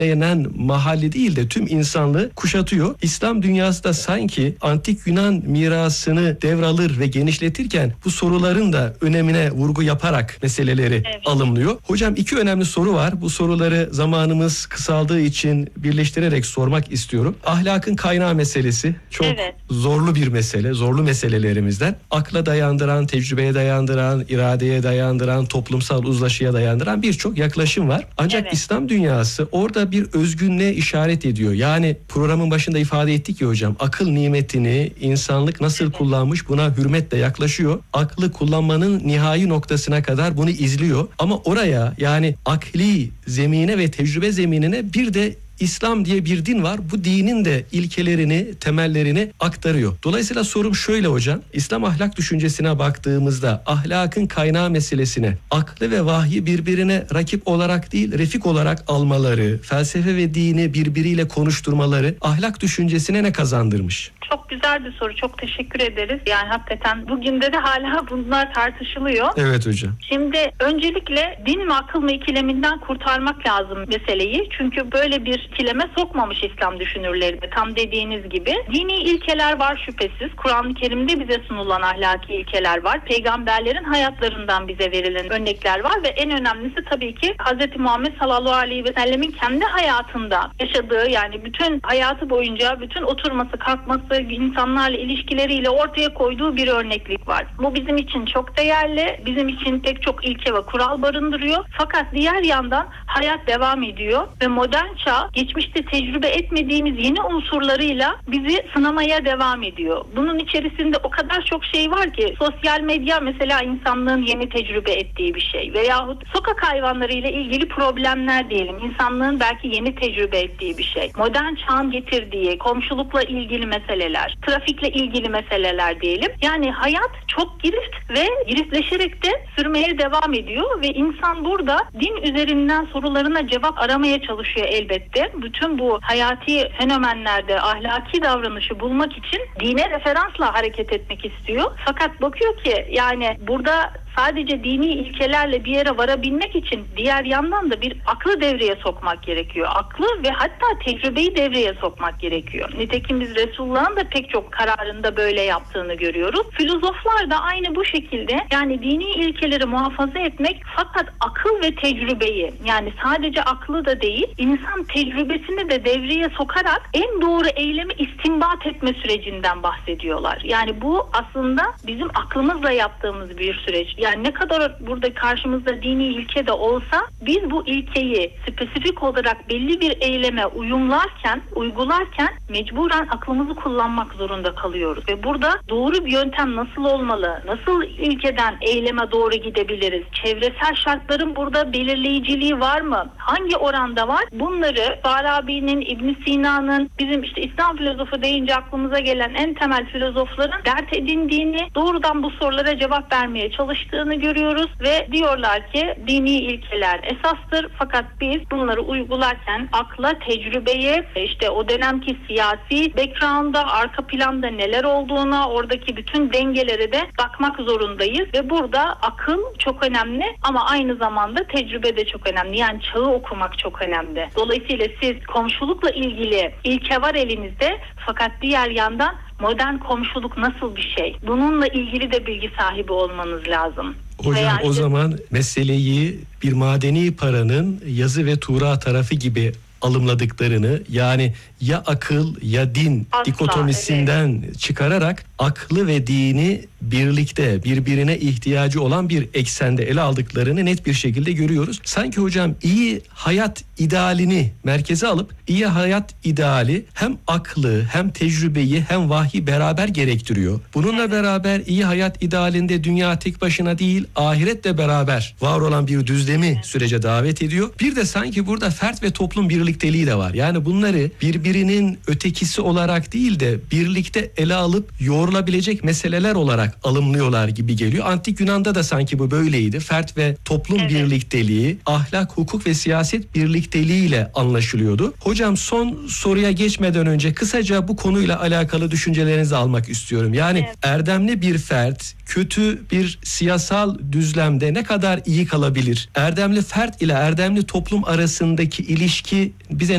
yenen mahalle değil de tüm insanlığı kuşatıyor. İslam dünyası da sanki antik Yunan mirasını devralır ve genişletirken bu soruların da önemine vurgu yaparak meseleleri alımlıyor. Hocam 2 önemli soru var. Bu soruları zamanımız kısaldığı için birleştirerek sormak istiyorum. Ahlakın kaynağı meselesi çok zorlu bir mesele, zorlu meselelerimizden. Akla dayandıran, tecrübeye dayandıran, iradeye dayandıran, toplumsal uzlaşıya dayandıran birçok yaklaşım var. Ancak İslam dünyası orada bir özgünlüğe işaret ediyor. Yani programın başında ifade ettik ya hocam, akıl nimetini insanlık nasıl kullanmış buna hürmetle yaklaşıyor. Aklı kullanmanın nihai noktasına kadar bunu izliyor. Ama oraya, yani akli zemine ve tecrübe zeminine bir de İslam diye bir din var. Bu dinin de ilkelerini, temellerini aktarıyor. Dolayısıyla sorum şöyle hocam. İslam ahlak düşüncesine baktığımızda ahlakın kaynağı meselesine aklı ve vahyi birbirine rakip olarak değil, refik olarak almaları, felsefe ve dini birbiriyle konuşturmaları ahlak düşüncesine ne kazandırmış? Çok güzel bir soru. Çok teşekkür ederiz. Yani hakikaten bugün de hala bunlar tartışılıyor. Evet hocam. Şimdi öncelikle din mi akıl mı ikileminden kurtarmak lazım meseleyi. Çünkü böyle bir ikileme sokmamış İslam düşünürleri de, tam dediğiniz gibi. Dini ilkeler var şüphesiz. Kur'an-ı Kerim'de bize sunulan ahlaki ilkeler var. Peygamberlerin hayatlarından bize verilen örnekler var ve en önemlisi tabii ki Hz. Muhammed sallallahu aleyhi ve sellemin kendi hayatında yaşadığı, yani bütün hayatı boyunca bütün oturması, kalkması, insanlarla ilişkileriyle ortaya koyduğu bir örneklik var. Bu bizim için çok değerli. Bizim için pek çok ilke ve kural barındırıyor. Fakat diğer yandan hayat devam ediyor ve modern çağ geçmişte tecrübe etmediğimiz yeni unsurlarıyla bizi sınamaya devam ediyor. Bunun içerisinde o kadar çok şey var ki, sosyal medya mesela insanlığın yeni tecrübe ettiği bir şey veyahut sokak hayvanlarıyla ilgili problemler diyelim, insanlığın belki yeni tecrübe ettiği bir şey. Modern çağın getirdiği komşulukla ilgili meseleler, trafikle ilgili meseleler diyelim. Yani hayat çok girift ve giriftleşerek de sürmeye devam ediyor ve insan burada din üzerinden sorularına cevap aramaya çalışıyor elbette. Bütün bu hayati fenomenlerde ahlaki davranışı bulmak için dine referansla hareket etmek istiyor. Fakat bakıyor ki yani burada sadece dini ilkelerle bir yere varabilmek için diğer yandan da bir aklı devreye sokmak gerekiyor. Aklı ve hatta tecrübeyi devreye sokmak gerekiyor. Nitekim biz Resulullah'ın da pek çok kararında böyle yaptığını görüyoruz. Filozoflar da aynı bu şekilde, yani dini ilkeleri muhafaza etmek fakat akıl ve tecrübeyi, yani sadece aklı da değil, insan tecrübesini de devreye sokarak en doğru eylemi istinbat etme sürecinden bahsediyorlar. Yani bu aslında bizim aklımızla yaptığımız bir süreç. Yani ne kadar burada karşımızda dini ilke de olsa biz bu ilkeyi spesifik olarak belli bir eyleme uygularken mecburen aklımızı kullanmak zorunda kalıyoruz. Ve burada doğru bir yöntem nasıl olmalı? Nasıl ilkeden eyleme doğru gidebiliriz? Çevresel şartların burada belirleyiciliği var mı? Hangi oranda var? Bunları Farabi'nin, İbn Sina'nın, bizim işte İslam filozofu deyince aklımıza gelen en temel filozofların dert edindiğini, doğrudan bu sorulara cevap vermeye çalıştığını görüyoruz ve diyorlar ki dini ilkeler esastır fakat biz bunları uygularken akla, tecrübeye, işte o dönemki siyasi background'a, arka planda neler olduğuna, oradaki bütün dengelere de bakmak zorundayız ve burada akıl çok önemli ama aynı zamanda tecrübe de çok önemli. Yani çağı okumak çok önemli. Dolayısıyla siz komşulukla ilgili ilke var elinizde fakat diğer yandan modern komşuluk nasıl bir şey? Bununla ilgili de bilgi sahibi olmanız lazım. Hocam o zaman meseleyi bir madeni paranın yazı ve tura tarafı gibi alımladıklarını, yani ya akıl ya din dikotomisinden çıkararak aklı ve dini birlikte birbirine ihtiyacı olan bir eksende ele aldıklarını net bir şekilde görüyoruz. Sanki hocam iyi hayat idealini merkeze alıp iyi hayat ideali hem aklı hem tecrübeyi hem vahyi beraber gerektiriyor. Bununla beraber iyi hayat idealinde dünya tek başına değil, ahiretle beraber var olan bir düzlemi sürece davet ediyor. Bir de sanki burada fert ve toplum birlikteliği de var. Yani bunları birbirinin ötekisi olarak değil de birlikte ele alıp yoğrulabilecek meseleler olarak alımlıyorlar gibi geliyor. Antik Yunan'da da sanki bu böyleydi. Fert ve toplum birlikteliği, ahlak, hukuk ve siyaset birlikteliğiyle anlaşılıyordu. Hocam son soruya geçmeden önce kısaca bu konuyla alakalı düşüncelerinizi almak istiyorum. Yani erdemli bir fert kötü bir siyasal düzlemde ne kadar iyi kalabilir? Erdemli fert ile erdemli toplum arasındaki ilişki bize